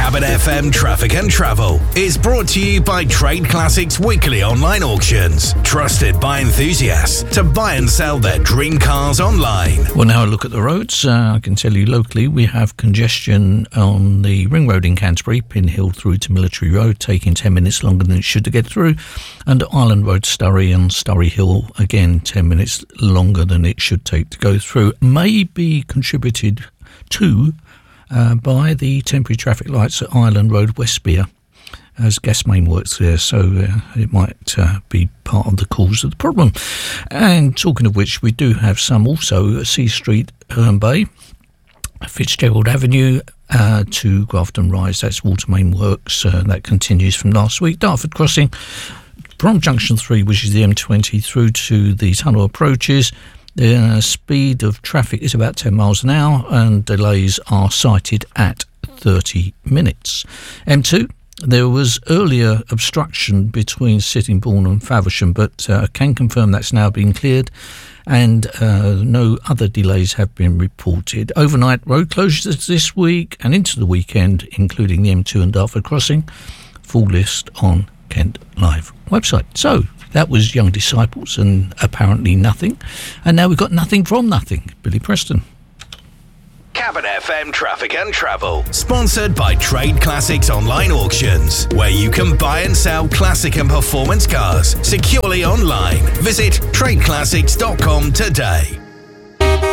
Cabin FM Traffic and Travel is brought to you by Trade Classics Weekly Online Auctions. Trusted by enthusiasts to buy and sell their dream cars online. Well, now a look at the roads. I can tell you locally we have congestion on the Ring Road in Canterbury, Pin Hill through to Military Road, taking 10 minutes longer than it should to get through. And Island Road, Surrey and Surrey Hill, again 10 minutes longer than it should take to go through. May be contributed to by the temporary traffic lights at Island Road, Westbere, as gas main works there, so it might be part of the cause of the problem. And talking of which, we do have some also at C Street, Herne Bay, Fitzgerald Avenue to Grafton Rise. That's water main works. That continues from last week. Dartford Crossing from Junction 3, which is the M20, through to the tunnel approaches. The speed of traffic is about 10 miles an hour and delays are cited at 30 minutes. M2, there was earlier obstruction between Sittingbourne and Faversham, but can confirm that's now been cleared and no other delays have been reported. Overnight road closures this week and into the weekend, including the M2 and Dartford Crossing. Full list on Kent Live website. So that was Young Disciples and Apparently Nothing. And now we've got Nothing from Nothing. Billy Preston. Cabin FM Traffic and Travel, sponsored by Trade Classics Online Auctions, where you can buy and sell classic and performance cars securely online. Visit tradeclassics.com today.